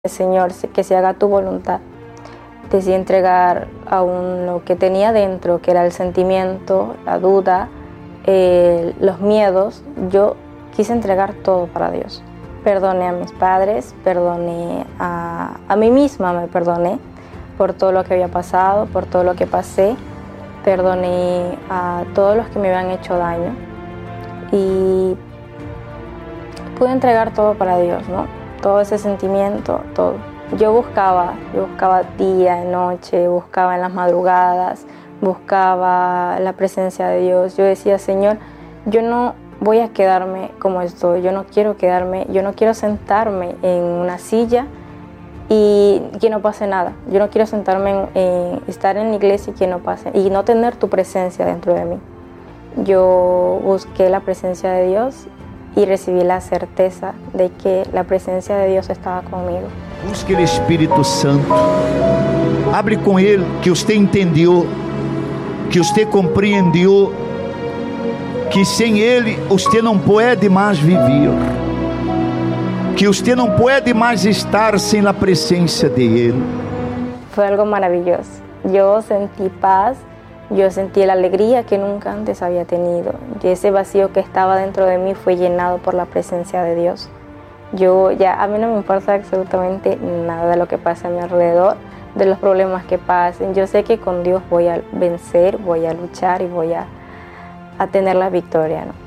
Señor, que se haga tu voluntad. Decidí entregar aún lo que tenía dentro, que era el sentimiento, la duda, los miedos. Yo quise entregar todo para Dios. Perdoné a mis padres, perdoné a mí misma, me perdoné por todo lo que había pasado, por todo lo que pasé. Perdoné a todos los que me habían hecho daño y pude entregar todo para Dios, ¿no? Todo ese sentimiento, todo. Yo buscaba día, noche, buscaba en las madrugadas, buscaba la presencia de Dios. Yo decía, Señor, yo no voy a quedarme como estoy, yo no quiero sentarme en una silla y que no pase nada. Yo no quiero sentarme estar en la iglesia y que no pase, y no tener tu presencia dentro de mí. Yo busqué la presencia de Dios y recibí la certeza de que la presencia de Dios estaba conmigo. Busque o Espírito Santo. Hable com Ele, que você entendeu, que você compreendeu, que sem Ele você não pode mais viver, que você não pode mais estar sem a presença de Ele. Fue algo maravilloso. Yo sentí paz. Yo sentí la alegría que nunca antes había tenido. Y ese vacío que estaba dentro de mí fue llenado por la presencia de Dios. A mí no me importa absolutamente nada de lo que pasa a mi alrededor, de los problemas que pasen. Yo sé que con Dios voy a vencer, voy a luchar y voy a tener la victoria, ¿no?